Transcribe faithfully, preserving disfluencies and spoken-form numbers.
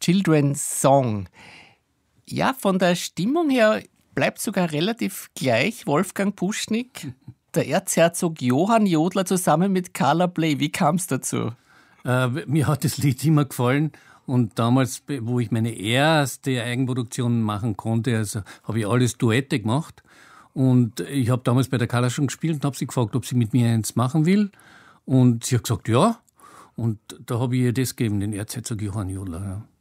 Children's Song. Ja, von der Stimmung her bleibt sogar relativ gleich Wolfgang Puschnig, der Erzherzog Johann Jodler zusammen mit Carla Bley. Wie kam es dazu? Äh, mir hat das Lied immer gefallen. Und damals, wo ich meine erste Eigenproduktion machen konnte, also habe ich alles Duette gemacht. Und ich habe damals bei der Carla schon gespielt und habe sie gefragt, ob sie mit mir eins machen will. Und sie hat gesagt, ja. Und da habe ich ihr das gegeben, den Erzherzog Johann Jodler. Ja.